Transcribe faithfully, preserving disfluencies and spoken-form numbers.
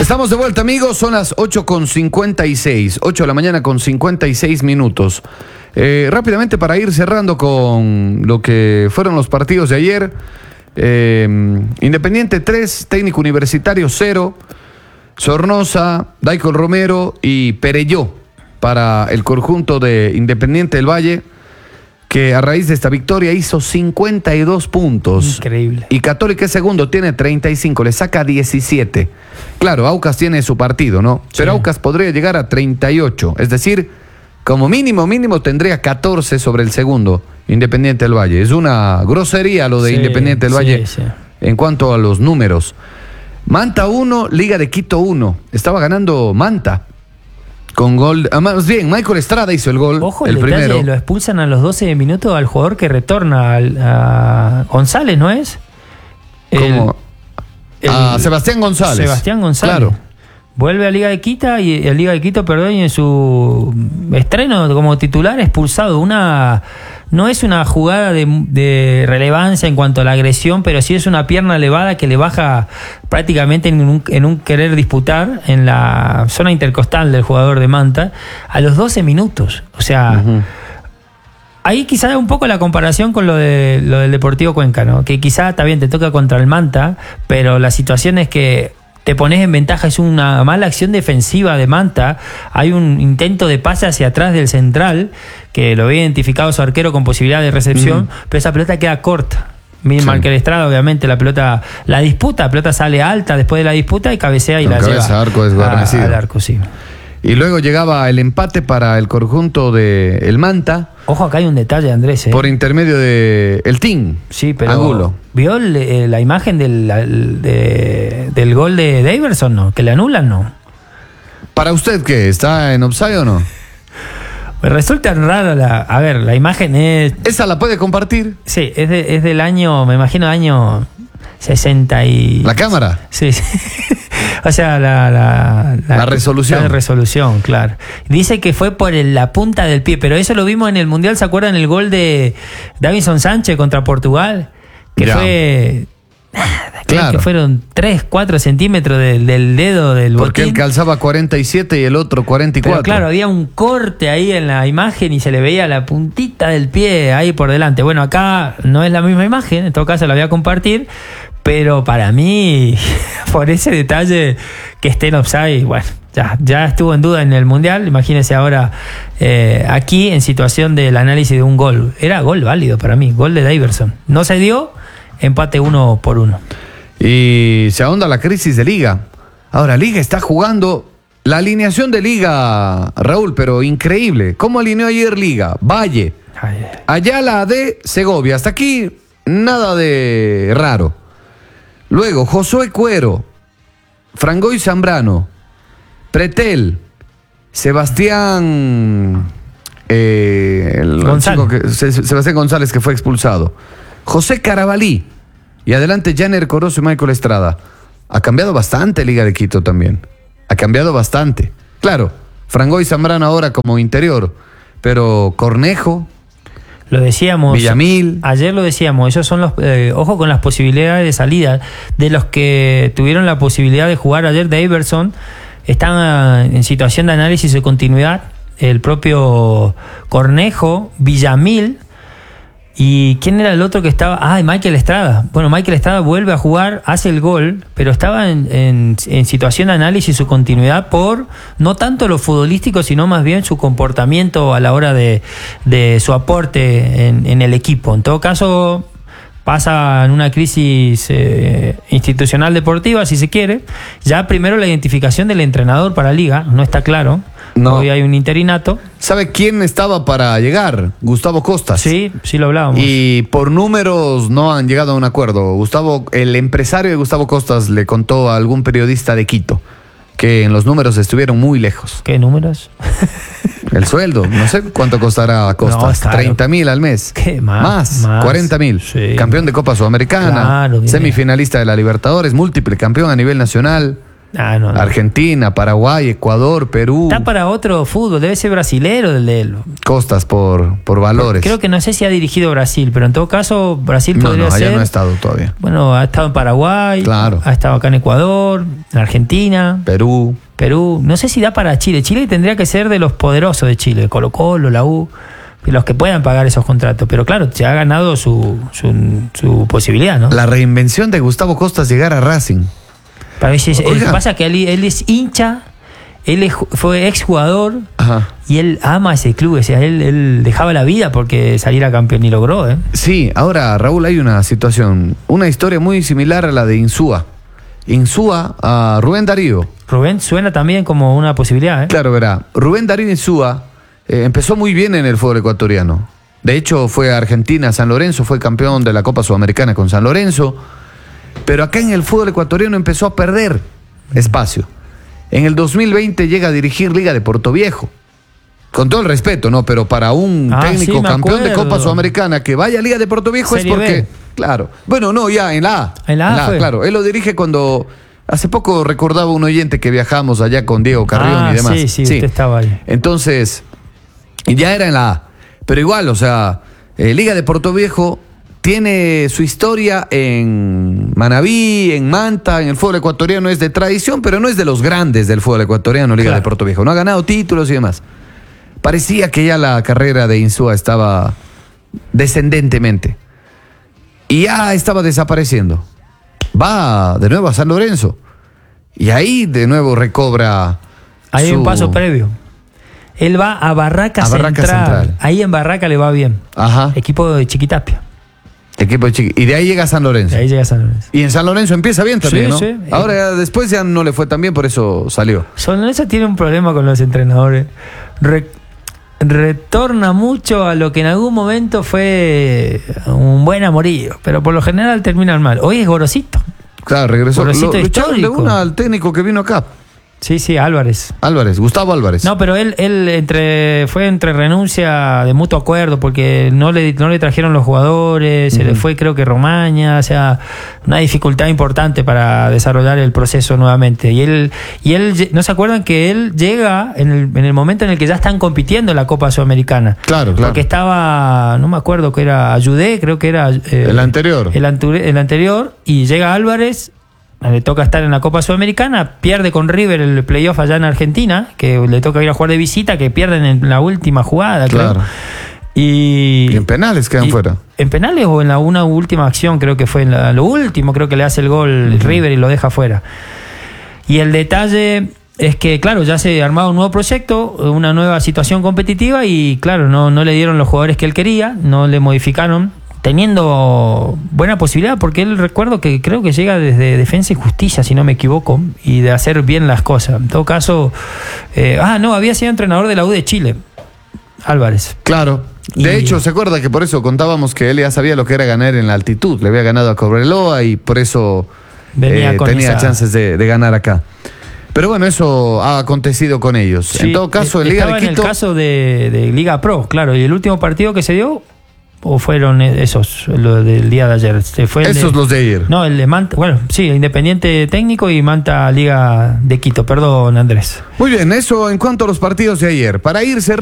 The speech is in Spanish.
Estamos de vuelta, amigos, son las ocho con cincuenta y seis, ocho de la mañana con cincuenta y seis minutos. Eh, rápidamente para ir cerrando con lo que fueron los partidos de ayer. Eh, Independiente tres, Técnico Universitario cero, Sornosa, Daicol Romero y Perelló para el conjunto de Independiente del Valle, que a raíz de esta victoria hizo cincuenta y dos puntos. Increíble. Y Católica es segundo, tiene treinta y cinco, le saca diecisiete. Claro, Aucas tiene su partido, ¿no? Sí. Pero Aucas podría llegar a treinta y ocho, es decir, como mínimo, mínimo tendría catorce sobre el segundo, Independiente del Valle. Es una grosería lo de Sí, Independiente del sí, Valle sí. en cuanto a los números. Manta uno, Liga de Quito uno. Estaba ganando Manta con gol. Ah, más bien, Michael Estrada hizo el gol. Ojo, el el detalle, primero. lo expulsan a los doce minutos al jugador que retorna, al, a González, ¿no es? Como El- a Sebastián González. Sebastián González. Claro. Vuelve a Liga de Quito y el Liga de Quito, perdón, y en su estreno como titular expulsado. Una no es una jugada de, de relevancia en cuanto a la agresión, pero sí es una pierna elevada que le baja prácticamente en un, en un querer disputar en la zona intercostal del jugador de Manta a los doce minutos. O sea, Ujú. ahí quizá un poco la comparación con lo de lo del Deportivo Cuenca, ¿no? Que quizá también te toca contra el Manta, pero la situación es que te pones en ventaja, es una mala acción defensiva de Manta, hay un intento de pase hacia atrás del central, que lo había identificado su arquero con posibilidad de recepción, Mm. pero esa pelota queda corta. Mismo Sí. Michael Estrada, obviamente, la pelota, la disputa, la pelota sale alta después de la disputa y cabecea y Con la cabeza lleva a arco desguarnecido. a- al arco, sí. Y luego llegaba el empate para el conjunto de el Manta Ojo, acá hay un detalle, Andrés. ¿eh? por intermedio de el Team. Sí, pero Angulo. ¿vio el- eh, la imagen del, el- de- del gol de Daverson, no? Que le anulan, ¿no? ¿Para usted qué? ¿Está en offside o no? Me resulta rara la... A ver, la imagen es... ¿Esa la puede compartir? Sí, es, de- es del año, me imagino, año sesenta y... ¿La cámara? Sí, sí. O sea, la, la, La resolución. La resolución, claro. Dice que fue por el- la punta del pie, pero eso lo vimos en el Mundial, ¿se acuerdan? El gol de Davinson Sánchez contra Portugal, que Ya. fue... Nada, creo Claro. que fueron tres, cuatro centímetros del, del dedo del Porque él botín. calzaba cuarenta y siete y el otro cuarenta y cuatro. Pero claro, había un corte ahí en la imagen y se le veía la puntita del pie ahí por delante. Bueno, acá no es la misma imagen, en todo caso la voy a compartir, pero para mí, por ese detalle que esté en offside, bueno, ya, ya estuvo en duda en el Mundial. Imagínense ahora eh, aquí en situación del análisis de un gol. Era gol válido para mí, gol de Daverson. No se dio, empate uno por uno. Y se ahonda la crisis de Liga. Ahora, Liga está jugando la alineación de Liga, Raúl, pero increíble. ¿Cómo alineó ayer Liga? Valle, Ay, Ayala de Segovia. Hasta aquí nada de raro. Luego, Josué Cuero, Frangoy Zambrano, Pretel, Sebastián eh, el González. chico que- Se- Sebastián González, que fue expulsado, José Carabalí y adelante Janer Corozo y Michael Estrada. Ha cambiado bastante Liga de Quito también. Ha cambiado bastante. Claro, Frangoy Zambrano ahora como interior, pero Cornejo, Lo decíamos. Villamil. Ayer lo decíamos, esos son los. Eh, ojo con las posibilidades de salida. De los que tuvieron la posibilidad de jugar ayer, Daverson, están ah, en situación de análisis de continuidad. El propio Cornejo, Villamil. ¿Y quién era el otro que estaba? Ah, Michael Estrada. Bueno, Michael Estrada vuelve a jugar, hace el gol, pero estaba en, en, en situación de análisis su continuidad por no tanto lo futbolístico, sino más bien su comportamiento a la hora de, de su aporte en, en el equipo. En todo caso, pasa en una crisis eh, institucional deportiva, si se quiere. Ya primero la identificación del entrenador para Liga, no está claro. No. Hoy hay un interinato. ¿Sabe quién estaba para llegar? Gustavo Costas. Sí, sí lo hablábamos. Y por números no han llegado a un acuerdo. Gustavo, el empresario de Gustavo Costas le contó a algún periodista de Quito que en los números estuvieron muy lejos. ¿Qué números? El sueldo, no sé cuánto costará a Costas. No, es caro. treinta mil al mes. ¿Qué? Más, Más, más. cuarenta mil. Sí. Campeón de Copa Sudamericana, Claro, bien. semifinalista de la Libertadores, múltiple campeón a nivel nacional. Ah, no, no. Argentina, Paraguay, Ecuador, Perú. Está para otro fútbol, debe ser brasilero el de él. Costas por, por valores. Creo que no sé si ha dirigido Brasil, pero en todo caso Brasil no, podría no, allá ser. no ha estado todavía. Bueno, ha estado en Paraguay, claro. Ha estado acá en Ecuador, en Argentina, Perú. Perú. No sé si da para Chile. Chile tendría que ser de los poderosos de Chile, Colo-Colo, la U, los que puedan pagar esos contratos. Pero claro, se ha ganado su, su, su posibilidad, ¿no? La reinvención de Gustavo Costas llegar a Racing. Para ver si es, lo que pasa es que él, él es hincha, él es, fue exjugador y él ama ese club. O sea, él, él dejaba la vida porque saliera campeón y logró. ¿eh? Sí, ahora, Raúl, hay una situación, una historia muy similar a la de Insúa. Insúa a Rubén Darío. Rubén suena también como una posibilidad. ¿eh? Claro, verá. Rubén Darío Insúa eh, empezó muy bien en el fútbol ecuatoriano. De hecho, fue a Argentina, San Lorenzo, fue campeón de la Copa Sudamericana con San Lorenzo. Pero acá en el fútbol ecuatoriano empezó a perder espacio. En el dos mil veinte llega a dirigir Liga de Portoviejo. Con todo el respeto, ¿no? Pero para un ah, técnico sí, campeón acuerdo. de Copa Sudamericana que vaya a Liga de Portoviejo es porque... B. Claro. Bueno, no, ya en la A. En la A, en la A claro. Él lo dirige cuando... Hace poco recordaba un oyente que viajamos allá con Diego Carrión ah, y demás. Sí, sí, sí, usted estaba ahí. Entonces, ya era en la A. Pero igual, o sea, eh, Liga de Portoviejo... Tiene su historia en Manabí, en Manta, en el fútbol ecuatoriano es de tradición, pero no es de los grandes del fútbol ecuatoriano, Liga claro. de Portoviejo. No ha ganado títulos y demás. Parecía que ya la carrera de Insúa estaba descendentemente. Y ya estaba desapareciendo. Va de nuevo a San Lorenzo. Y ahí de nuevo recobra. Hay su... un paso previo. Él va a Barraca, a Barraca Central. Central. Ahí en Barraca le va bien. Ajá. Equipo de Chiquitapia. Equipo de Chiqui... Y de ahí llega a San Lorenzo. De ahí llega a San Lorenzo. Y en San Lorenzo empieza bien también, sí, ¿no? Sí. Ahora ya, después ya no le fue tan bien, por eso salió. San Lorenzo tiene un problema con los entrenadores. Re... Retorna mucho a lo que en algún momento fue un buen amorío, pero por lo general terminan mal. Hoy es Gorosito. Claro, regresó. Gorosito lo, histórico. De una al técnico que vino acá. Sí, sí, Álvarez. Álvarez, Gustavo Álvarez. No, pero él, él entre fue entre renuncia de mutuo acuerdo porque no le, no le trajeron los jugadores, uh-huh. se le fue creo que Romaña, o sea, una dificultad importante para desarrollar el proceso nuevamente. Y él, y él ¿no se acuerdan que él llega en el, en el momento en el que ya están compitiendo en la Copa Sudamericana? Claro, claro. Porque estaba, no me acuerdo que era Ayudé, creo que era... Eh, el anterior. El, anture, el anterior, y llega Álvarez... Le toca estar en la Copa Sudamericana, pierde con River el playoff allá en Argentina, que le toca ir a jugar de visita, que pierden en la última jugada, claro. creo. Y, y en penales quedan y, fuera. En penales o en la una última acción, creo que fue en la, lo último, creo que le hace el gol uh-huh. River y lo deja fuera. Y el detalle es que, claro, ya se ha armado un nuevo proyecto, una nueva situación competitiva y, claro, no, no le dieron los jugadores que él quería, no le modificaron. Teniendo buena posibilidad, porque él recuerdo que creo que llega desde Defensa y Justicia, si no me equivoco, y de hacer bien las cosas. En todo caso, eh, ah, no, había sido entrenador de la U de Chile, Álvarez. Claro. De y... hecho, se acuerda que por eso contábamos que él ya sabía lo que era ganar en la altitud. Le había ganado a Cobreloa y por eso eh, tenía esa... chances de, de ganar acá. Pero bueno, eso ha acontecido con ellos. Sí, en todo caso, en Liga de Quito... en el caso de, de Liga Pro, claro, y el último partido que se dio... ¿O fueron esos, los del día de ayer? Fue esos de, los de ayer. No, el de Manta, bueno, sí, Independiente Técnico y Manta Liga de Quito. Perdón, Andrés. Muy bien, eso en cuanto a los partidos de ayer. Para irse